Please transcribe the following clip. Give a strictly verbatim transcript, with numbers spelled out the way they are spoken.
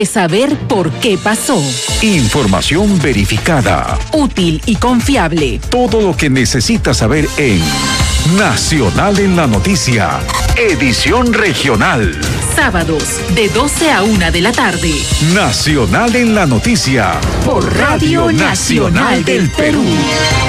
Saber por qué pasó. Información verificada, útil y confiable. Todo lo que necesitas saber en Nacional en la Noticia, edición regional. Sábados de doce a una de la tarde. Nacional en la Noticia, por Radio Nacional del Perú.